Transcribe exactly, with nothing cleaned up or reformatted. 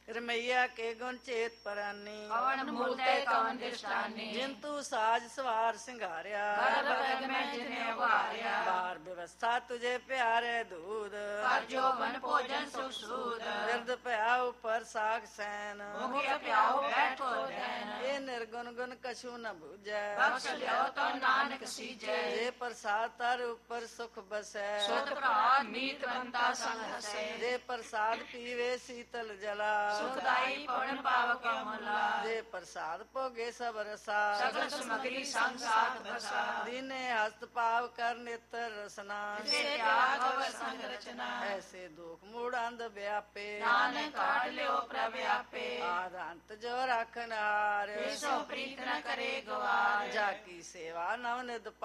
रमैया के गुण चेत परानी कवन मूलते कवन दृष्टानी जिंतु साज सवार सिंगारिया गर्भ गर्भ में जिन्हें उबारिया बार व्यवस्था तुझे प्यारे दूध कर जो बन भोजन सुख सूद बिरद प्या ऊपर साग सैन मुखिया प्याओ बैठो दैन ये निर्गुण गुण कछु न बुझै बख्श लो तो नानक सीजे जे प्रसाद तर ऊपर सुख बसै सुध प्रभात मीत बनता संग हसे जे प्रसाद पीवे शीतल जला सुखदाई पवन पावक कमला जे प्रसाद भोगे सब रसा सगल सामग्री संसार बसा दीने हस्त पाव कर नेत्र रसना से त्याग अवर संग रचना ऐसे दुख मूड अंध व्यापे नानक काट लो प्रव्यापे आद अंत जो रखनहार सो प्रीत न करे गवार जाकी सेवा नवनिध